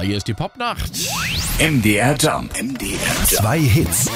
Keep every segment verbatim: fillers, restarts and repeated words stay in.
hier ist die Popnacht. M D R Jump. M D R Zwei Hits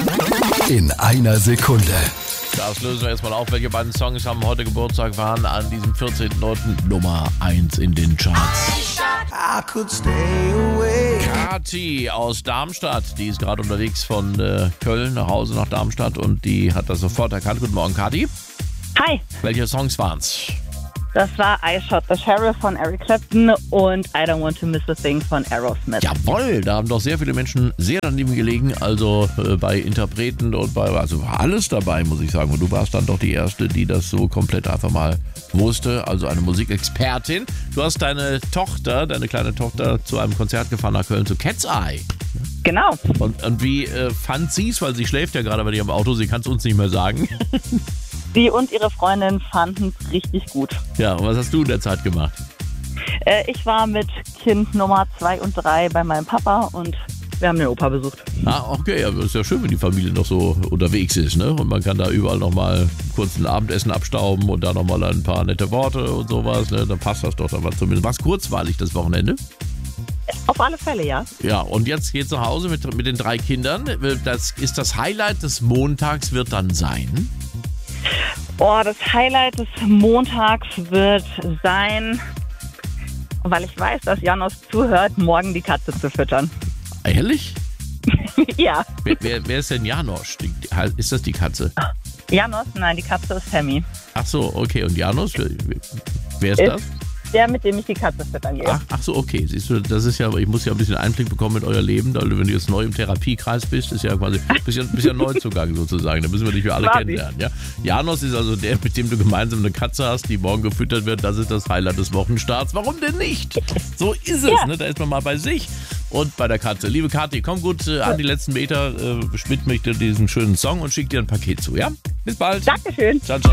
in einer Sekunde. Das lösen wir erstmal auf. Welche beiden Songs haben heute Geburtstag, waren an diesem vierzehnten neunten Nummer eins in den Charts. I could stay away. Kathi aus Darmstadt, die ist gerade unterwegs von äh, Köln nach Hause nach Darmstadt und die hat das sofort erkannt. Guten Morgen, Kathi. Hi, Welche Songs waren's? das war I Shot the Sheriff von Eric Clapton und I Don't Want to Miss a Thing von Aerosmith. Jawohl, da haben doch sehr viele Menschen sehr daneben gelegen, also äh, bei Interpreten und bei, also war alles dabei, muss ich sagen. Und du warst dann doch die Erste, die das so komplett einfach mal wusste, also eine Musikexpertin. Du hast deine Tochter, deine kleine Tochter zu einem Konzert gefahren nach Köln, zu Cat's Eye. Genau. Und, und wie äh, fand sie es, weil sie schläft ja gerade bei dir im Auto, sie kann es uns nicht mehr sagen. Sie und ihre Freundin fanden es richtig gut. Ja, und was hast du in der Zeit gemacht? Äh, ich war mit Kind Nummer zwei und drei bei meinem Papa und wir haben den Opa besucht. Ah, okay, ja, ist ja schön, wenn die Familie noch so unterwegs ist, ne? Und man kann da überall nochmal kurz ein Abendessen abstauben und da nochmal ein paar nette Worte und sowas, ne? Dann passt das doch dann mal zumindest. War es kurzweilig das Wochenende? Auf alle Fälle, ja. Ja, und jetzt geht's nach Hause mit, mit den drei Kindern. Das ist das Highlight des Montags, wird dann sein? Oh, das Highlight des Montags wird sein, weil ich weiß, dass Janos zuhört, morgen die Katze zu füttern. Ehrlich? Ja. Wer, wer, wer ist denn Janosch? Die, ist das die Katze? Janos? Nein, die Katze ist Sammy. Ach so, okay. Und Janos? Wer, wer ist das? Der, mit dem ich die Katze füttern gehe. Ach, ach so, okay. Siehst du, das ist ja, ich muss ja ein bisschen Einblick bekommen in euer Leben. Also wenn du jetzt neu im Therapiekreis bist, ist ja quasi ein bisschen, bisschen Neuzugang sozusagen. Da müssen wir dich für alle Quasi. kennenlernen. Ja? Janos ist also der, mit dem du gemeinsam eine Katze hast, die morgen gefüttert wird. Das ist das Highlight des Wochenstarts. Warum denn nicht? So ist es. Ja. Ne? Da ist man mal bei sich und bei der Katze. Liebe Kathi, komm gut äh, an die letzten Meter, äh, schmidt mich dir diesen schönen Song und schick dir ein Paket zu, ja? Bis bald. Dankeschön. Ciao, ciao.